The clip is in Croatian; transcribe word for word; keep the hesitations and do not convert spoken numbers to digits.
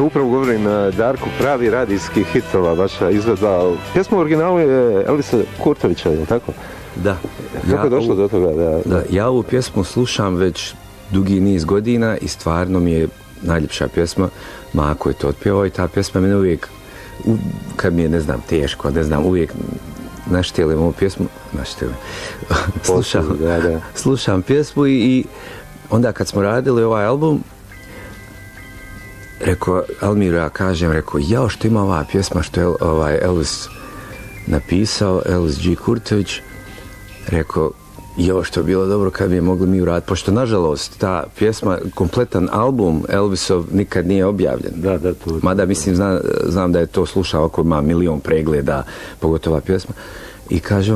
upravo govorim, Darko, pravi radijski hitova, vaša izvedba. Pjesma u originalu je Elvisa Kurtovića, je li tako? Da. Kako je došlo do toga? Da, da, ja ovu pjesmu slušam već dugi niz godina i stvarno mi je najljepša pjesma. Mako je to otpjevao i ta pjesma mene uvijek, u, kad mi je, ne znam, teško, ne znam, uvijek naštelim ovu pjesmu, naštelim, slušam, da, da. slušam pjesmu i, i onda kad smo radili ovaj album, rekao, Almiru, ja kažem, rekao, jao što ima ova pjesma što je ovaj Elvis napisao, Elvis G. Kurtović, rekao, jao što je bilo dobro kad bi je mogli mi uraditi, pošto nažalost ta pjesma, kompletan album Elvisov nikad nije objavljen. Da, da, to, mada mislim, znam, znam da je to slušao oko ima milion pregleda, pogotovo pjesma. I kaže,